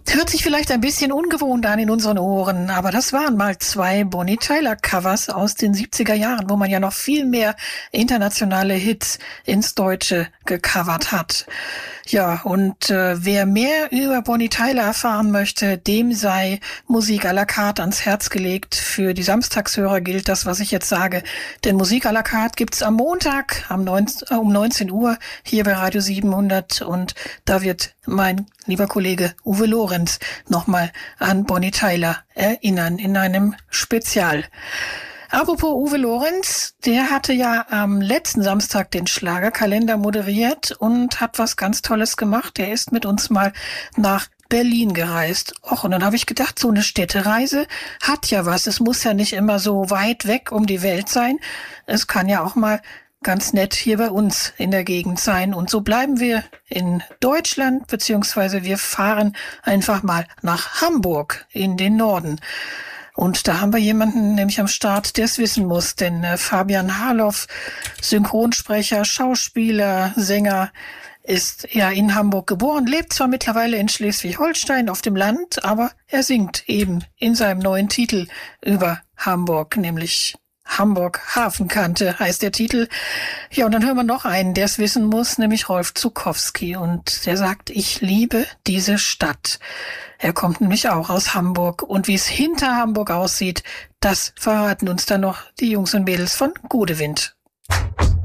Hört sich vielleicht ein bisschen ungewohnt an in unseren Ohren, aber das waren mal zwei Bonnie Tyler Covers aus den 70er Jahren, wo man ja noch viel mehr internationale Hits ins Deutsche gecovert hat. Ja, und wer mehr über Bonnie Tyler erfahren möchte, dem sei Musik à la carte ans Herz gelegt. Für die Samstagshörer gilt das, was ich jetzt sage, denn Musik à la carte gibt's am Montag um 19 Uhr hier bei Radio 700 und da wird mein lieber Kollege Uwe Lorenz nochmal an Bonnie Tyler erinnern in einem Spezial. Apropos Uwe Lorenz, der hatte ja am letzten Samstag den Schlagerkalender moderiert und hat was ganz Tolles gemacht. Er ist mit uns mal nach Berlin gereist. Och, und dann habe ich gedacht, so eine Städtereise hat ja was. Es muss ja nicht immer so weit weg um die Welt sein. Es kann ja auch mal ganz nett hier bei uns in der Gegend sein. Und so bleiben wir in Deutschland, beziehungsweise wir fahren einfach mal nach Hamburg in den Norden. Und da haben wir jemanden nämlich am Start, der es wissen muss, denn Fabian Harloff, Synchronsprecher, Schauspieler, Sänger, ist ja in Hamburg geboren, lebt zwar mittlerweile in Schleswig-Holstein auf dem Land, aber er singt eben in seinem neuen Titel über Hamburg, nämlich Hamburg Hafenkante heißt der Titel. Ja, und dann hören wir noch einen, der es wissen muss, nämlich Rolf Zuckowski. Und der sagt, ich liebe diese Stadt. Er kommt nämlich auch aus Hamburg. Und wie es hinter Hamburg aussieht, das verraten uns dann noch die Jungs und Mädels von Godewind.